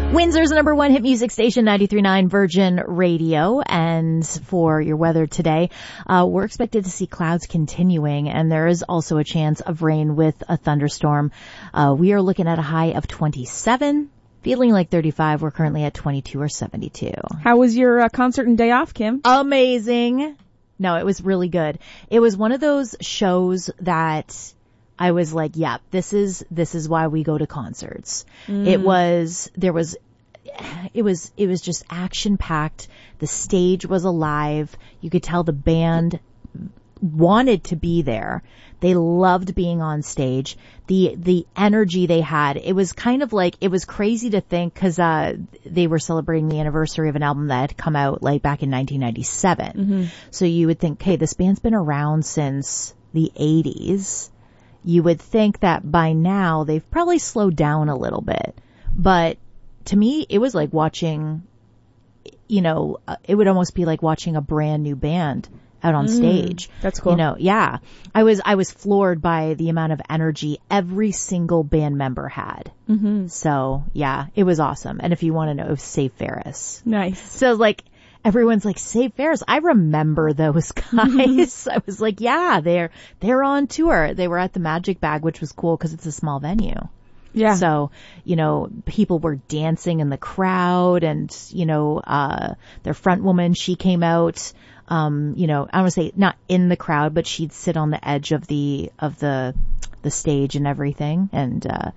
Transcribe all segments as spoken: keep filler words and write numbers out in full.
Windsor's number one hit music station, ninety-three point nine Virgin Radio. And for your weather today, uh, we're expected to see clouds continuing, and there is also a chance of rain with a thunderstorm. Uh, we are looking at a high of twenty-seven, feeling like thirty-five. We're currently at twenty-two or seventy-two. How was your uh, concert and day off, Kim? Amazing. No, it was really good. It was one of those shows that I was like, yeah, this is, this is why we go to concerts. Mm. It was, there was, it was, it was just action packed. The stage was alive. You could tell the band wanted to be there. They loved being on stage. The, the energy they had, it was kind of like, it was crazy to think cause, uh, they were celebrating the anniversary of an album that had come out like back in nineteen ninety-seven. Mm-hmm. So you would think, hey, this band's been around since the eighties. You would think that by now they've probably slowed down a little bit. But to me, it was like watching, you know, uh, it would almost be like watching a brand new band out on mm, stage. That's cool. You know, yeah. I was, I was floored by the amount of energy every single band member had. Mm-hmm. So yeah, it was awesome. And if you want to know, it was Save Ferris. Nice. So like, everyone's like, Save Ferris. I remember those guys. I was like, yeah, they're, they're on tour. They were at the Magic Bag, which was cool because it's a small venue. Yeah. So, you know, people were dancing in the crowd and, you know, uh, their front woman, she came out, um, you know, I want to say not in the crowd, but she'd sit on the edge of the, of the, the stage and everything and, uh,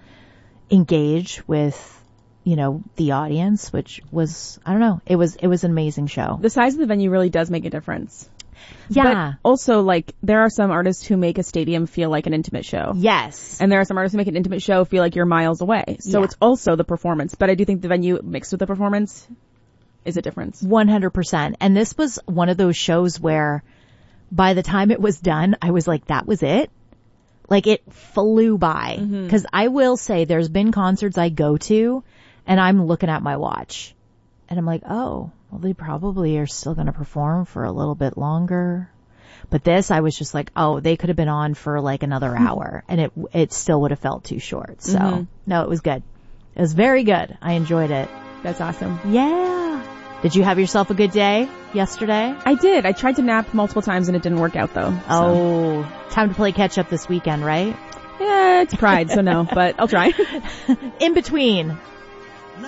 engage with, you know, the audience, which was, I don't know, it was, it was an amazing show. The size of the venue really does make a difference. Yeah. But also, like, there are some artists who make a stadium feel like an intimate show. Yes. And there are some artists who make an intimate show feel like you're miles away. So yeah. It's also the performance. But I do think the venue mixed with the performance is a difference. one hundred percent. And this was one of those shows where by the time it was done, I was like, that was it. Like, it flew by. Mm-hmm. 'Cause I will say there's been concerts I go to and I'm looking at my watch and I'm like, oh, well, they probably are still going to perform for a little bit longer. But this, I was just like, oh, they could have been on for like another hour and it, it still would have felt too short. So mm-hmm. no, it was good. It was very good. I enjoyed it. That's awesome. Yeah. Did you have yourself a good day yesterday? I did. I tried to nap multiple times and it didn't work out though. So. Oh, time to play catch up this weekend, right? Yeah, it's Pride, so no, but I'll try. In between.